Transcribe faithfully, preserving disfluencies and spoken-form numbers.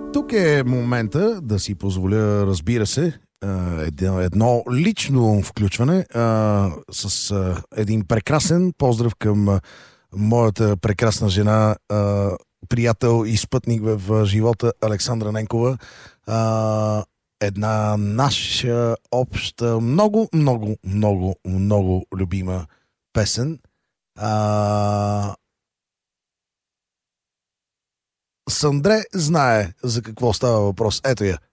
Тук е момента да си позволя, разбира се, едно, едно лично включване а, с а, един прекрасен поздрав към а, моята прекрасна жена, а, приятел и спътник в живота Александра Ненкова. А, една наша обща, много, много, много, много любима песен. А, Сандре знае за какво става въпрос. Ето я.